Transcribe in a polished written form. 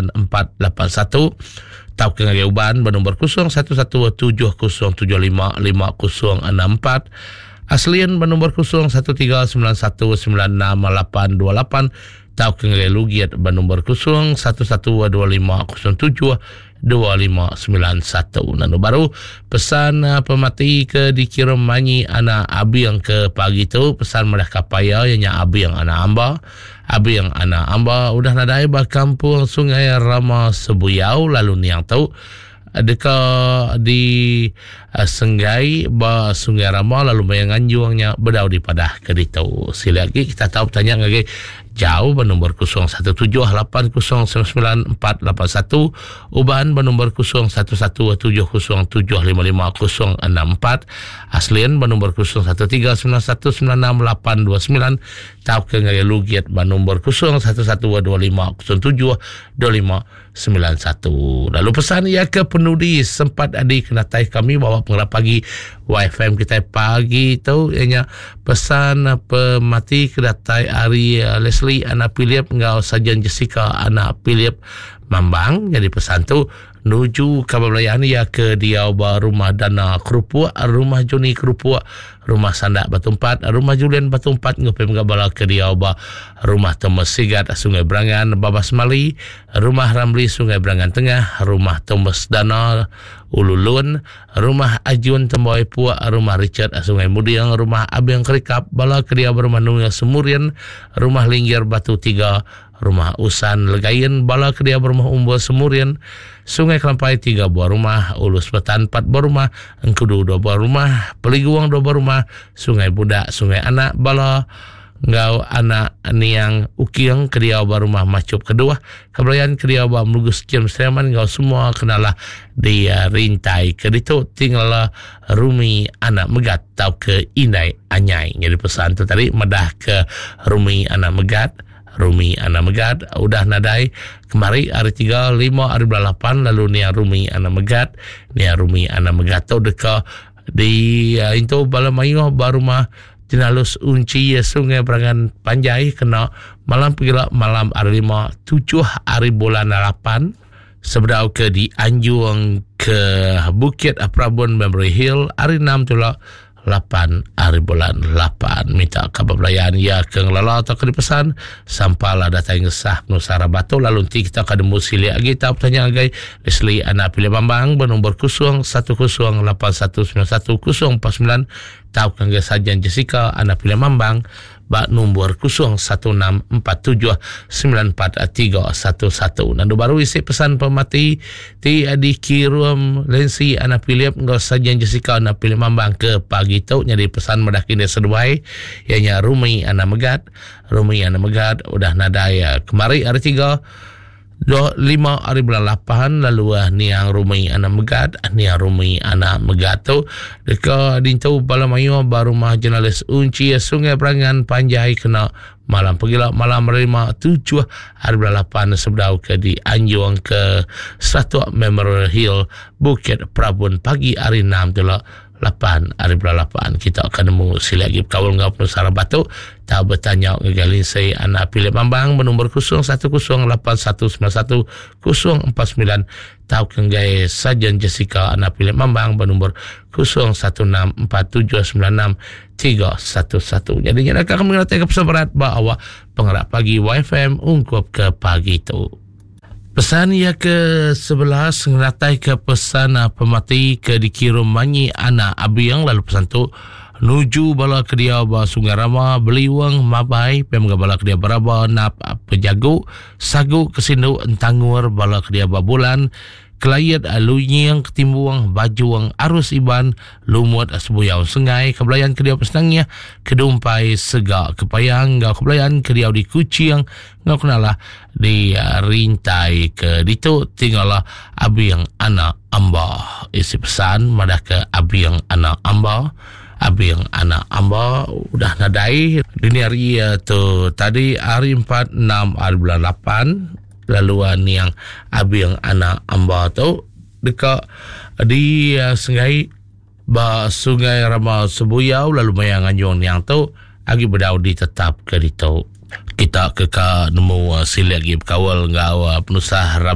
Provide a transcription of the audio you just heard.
0117909481. Tau ke ngagai uban bernombor 011770755064. Aslian bernombor 0391968828. Tau ke ngagai lugiat bernombor 0112507259. Nanu baru pesan pemati ke dikirim manyi anak abi yang ke pagi tu pesan mereka paya yang abi yang anak amba. Abi yang anak amba udah nadai ba kampung Sungai Rama Sebuyau lalu ni yang tahu dekat di Senggai ba Sungai Rama lalu bayang anjuangnya bedau di padah ke ditau. Sila lagi kita tahu tanya lagi jauh bernombor 0178099481 uban bernombor 0117075564 aslian bernombor 0139196829 tau ke ngagai lugiat bernombor 011250725591. Lalu pesan ia ke penudi sempat adik kenatai kami bawa pengarap pagi YFM kita pagi tu ianya pesan pemati kedatai Ari Leslie anak Philip ngau sajan Jessica anak Philip Mambang. Jadi pesan tu nuju kabalayaan ia ke dia rumah Dana Kerupuk, rumah Joni Kerupuk, rumah Sandak Batu Empat, rumah Julian Batu Empat, ngupai menggabala ke dia rumah Thomas Sigat Sungai Berangan Babas Mali, rumah Ramli Sungai Berangan Tengah, rumah Thomas Dana Ululun, rumah Ajun Temboy Puak, rumah Richard Sungai Mudiang, rumah Abang Kerikap bala ke dia rumah Nungga Semurian, rumah Linggir Batu Tiga, rumah Usan Legayen bala ke dia rumah Umbul Semurian, Sungai Kelampai 3 buah rumah, Ulus Betan 4 buah rumah, Engkudu 2 buah rumah, Peliguang 2 buah rumah, Sungai Budak, Sungai Anak bala ngau anak niang ukiang kedia buah rumah Macup kedua, Kebelayan kedia buah Melugus Jam Seriaman ngau semua kenalah dia rintai ke ditu tinggal Rumi anak Megat tau ke Indai Anyai. Jadi pesan tu tadi medah ke Rumi anak Megat. Rumi anak Megat udah nadai kemari hari 3, 5, hari 8 lalu ni Rumi anak Megat. Ni Rumi anak Megat tu dekat di itu Balamayo baru mah Jenalus Unci Sungai Berangan Panjai kena malam pegila malam hari 5 7 hari bulan 8 sebedau ke di Anjuang ke Bukit Prabun Memory Hill hari 6 tu lah 8 hari bulan 8 minta kababayaan ya ke ngelala atau ke dipesan sampailah datang ngesah Nusara Batu lalu nanti kita akan musili lagi kita bertanya lagi Leslie anak Philip Mambang bernombor 0108191049 tahu kan sajan Jessica anak Philip Mambang bak nombor 0164394311. Nandu baru isi pesan pemati ti adik kirum Lensi anak Philip ngau sajan Jessica anak Philip Mambang ke pagi tu nyari pesan medakin dia seduai ianya Rumi anak Megat. Rumi anak Megat udah nadaya kemari hari 3 5 hari bulan 8 lalu ni yang Rumi anak Megat ni yang Rumi anak Megat tu dekat dintu Balamayo baru mah jurnalis Unci Sungai Berangan Panjai kena malam pegila malam 5 7 hari bulan 8 sebedau ke di Anjuang ke Satu Memorial Hill Bukit Prabun pagi hari 6 tu lah 8 hari bulan 8 kita akan nemu silagi kawal ngau Nusara Batu tak bertanya ngegalin saya anak Philip Mambang bernombor 0108191049 tahu kenggai sajan Jessica anak Philip Mambang bernombor 0164296311. Jadi kita akan mengerti ke pesan berat bahawa pengerak pagi YFM ungkup ke pagi itu. Pesan ia ke 11 ngeratai ke pesan pemati ke dikirim manyi anak Abiang lalu pesan tu nuju bala ke dia ba Sungai Rama Beliwang Mabai pemga bala ke dia beraba nap pejagu sagu kesindu entangur bala ke dia ba bulan kelayat alunyang ketimbuang bajuang arus iban lumut asbuyau sengai kebelayan ke dia pesnangnya kedumpai sega kepayang ngau kebelayan ke dia di kuciang ngau kenalah di rintai ke ditu tinggallah Abiang anak amba isi pesan madah ke Abiang anak amba. Abiang anak amba udah nadai dunia hari tu tadi hari 4 6 hari bulan 8 laluan yang Abiang anak amba tu dekat di Sungai Rama Sebuyau lalu mayang anjung yang tu agi berdau ditetap ke ditu kita ke nemu sila lagi berkawal ngau penusah